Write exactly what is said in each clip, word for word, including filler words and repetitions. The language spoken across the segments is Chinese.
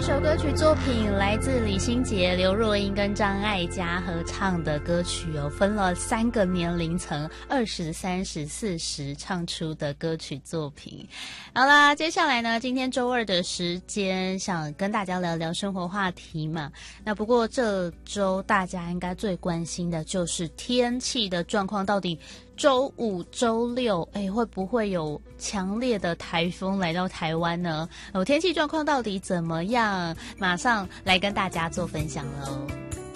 首歌曲作品来自李心洁、刘若英跟张艾嘉合唱的歌曲哦，分了三个年龄层，二十、三十、四十唱出的歌曲作品。好啦，接下来呢，今天周二的时间，想跟大家聊聊生活话题嘛。那不过这周大家应该最关心的就是天气的状况，到底周五、周六，哎，会不会有强烈的台风来到台湾呢？哦，天气状况到底怎么样？马上来跟大家做分享喽。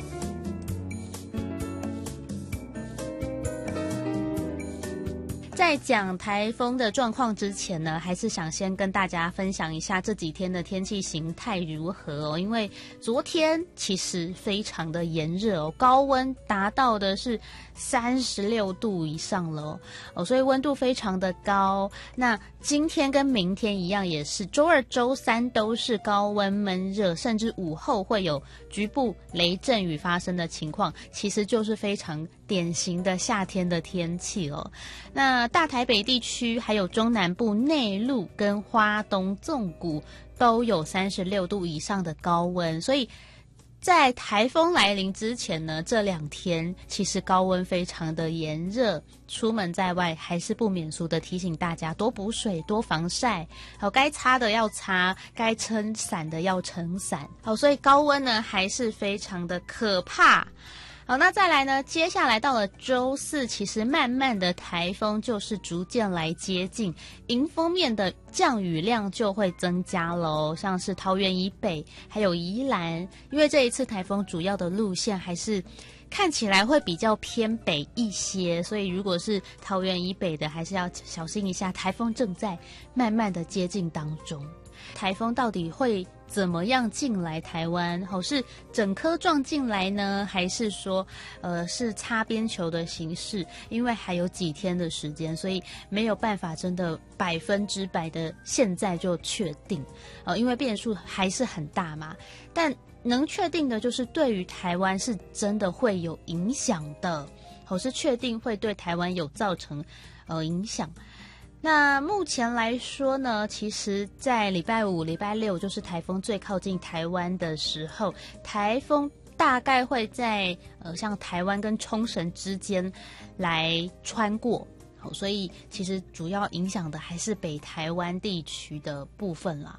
在讲台风的状况之前呢，还是想先跟大家分享一下这几天的天气形态如何哦。因为昨天其实非常的炎热哦，高温达到的是三十六度以上了哦，所以温度非常的高。那今天跟明天一样，也是周二、周三都是高温闷热，甚至午后会有局部雷阵雨发生的情况，其实就是非常典型的夏天的天气哦。那大台北地区还有中南部内陆跟花东纵谷都有三十六度以上的高温，所以在台风来临之前呢，这两天其实高温非常的炎热，出门在外还是不免俗的提醒大家多补水、多防晒，好，该擦的要擦，该撑伞的要撑伞。好，所以高温呢还是非常的可怕。好，那再来呢，接下来到了周四，其实慢慢的台风就是逐渐来接近，迎风面的降雨量就会增加咯，像是桃园以北还有宜兰，因为这一次台风主要的路线还是看起来会比较偏北一些，所以如果是桃园以北的，还是要小心一下，台风正在慢慢的接近当中。台风到底会怎么样进来台湾？好，是整颗撞进来呢，还是说呃是擦边球的形式？因为还有几天的时间，所以没有办法真的百分之百的现在就确定，呃，因为变数还是很大嘛。但能确定的就是对于台湾是真的会有影响的，好，是确定会对台湾有造成呃影响。那目前来说呢，其实在礼拜五、礼拜六就是台风最靠近台湾的时候，台风大概会在呃像台湾跟冲绳之间来穿过，好，所以其实主要影响的还是北台湾地区的部分啦。